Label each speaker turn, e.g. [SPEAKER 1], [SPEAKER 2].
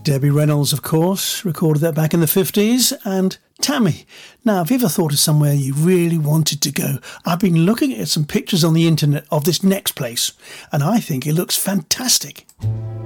[SPEAKER 1] Debbie Reynolds, of course, recorded that back in the 50s, and Tammy. Now, have you ever thought of somewhere you really wanted to go? I've been looking at some pictures on the internet of this next place, and I think it looks fantastic.